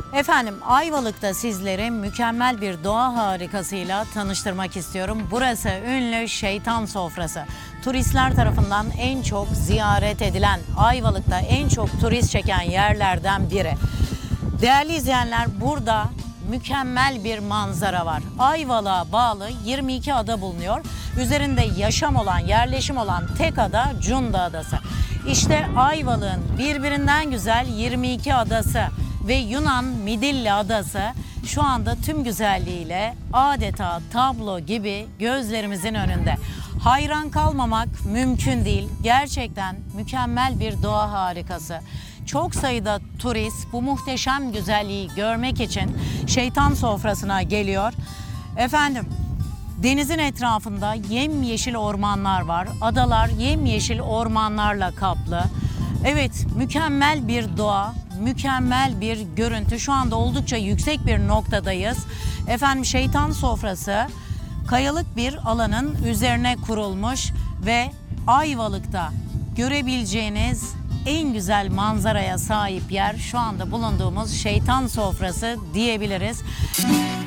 Efendim, Ayvalık'ta sizleri mükemmel bir doğa harikasıyla tanıştırmak istiyorum. Burası ünlü Şeytan Sofrası. Turistler tarafından en çok ziyaret edilen, Ayvalık'ta en çok turist çeken yerlerden biri. Değerli izleyenler, burada mükemmel bir manzara var. Ayvalık'a bağlı 22 ada bulunuyor. Üzerinde yaşam olan, yerleşim olan tek ada Cunda Adası. İşte Ayvalık'ın birbirinden güzel 22 adası ve Yunan Midilli Adası şu anda tüm güzelliğiyle adeta tablo gibi gözlerimizin önünde. Hayran kalmamak mümkün değil. Gerçekten mükemmel bir doğa harikası. Çok sayıda turist bu muhteşem güzelliği görmek için Şeytan Sofrası'na geliyor. Efendim, denizin etrafında yemyeşil ormanlar var. Adalar yemyeşil ormanlarla kaplı. Evet, mükemmel bir doğa, mükemmel bir görüntü. Şu anda oldukça yüksek bir noktadayız. Efendim, Şeytan Sofrası kayalık bir alanın üzerine kurulmuş ve Ayvalık'ta görebileceğiniz en güzel manzaraya sahip yer şu anda bulunduğumuz Şeytan Sofrası diyebiliriz.